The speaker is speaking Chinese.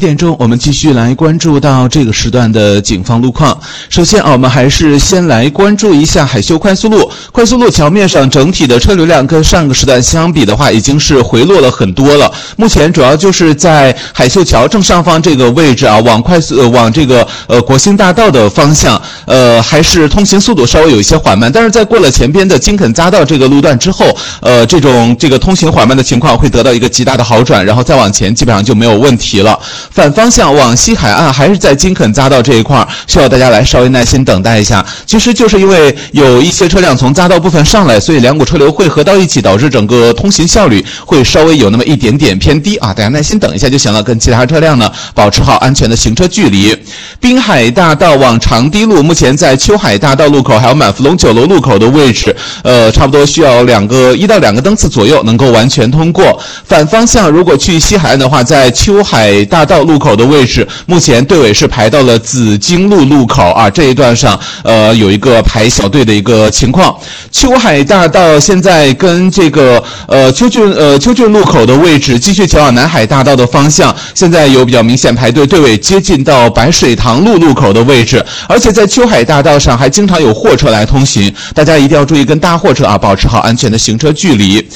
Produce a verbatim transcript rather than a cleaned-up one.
点钟，我们继续来关注到这个时段的警方路况。首先啊，我们还是先来关注一下海秀快速路。快速路桥面上整体的车流量跟上个时段相比的话，已经是回落了很多了。目前主要就是在海秀桥正上方这个位置啊，往快速、呃、往这个呃国兴大道的方向，呃，还是通行速度稍微有一些缓慢。但是在过了前边的金肯匝道这个路段之后，呃，这种这个通行缓慢的情况会得到一个极大的好转，然后再往前基本上就没有问题了。反方向往西海岸还是在金肯匝道这一块，需要大家来稍微耐心等待一下。其实就是因为有一些车辆从匝道部分上来，所以两股车流汇合到一起，导致整个通行效率会稍微有那么一点点偏低啊，大家耐心等一下就行了，跟其他车辆呢保持好安全的行车距离。滨海大道往长堤路，目前在秋海大道路口还有满福龙酒楼路口的位置，呃，差不多需要两个一到两个灯次左右能够完全通过。反方向如果去西海岸的话，在秋海大道路口的位置，目前队尾是排到了紫荆路路口啊，这一段上呃有一个排小队的一个情况。秋海大道现在跟这个呃秋郡呃秋郡路口的位置继续前往南海大道的方向，现在有比较明显排队，队尾接近到白水塘路路口的位置，而且在秋海大道上还经常有货车来通行，大家一定要注意跟大货车啊保持好安全的行车距离。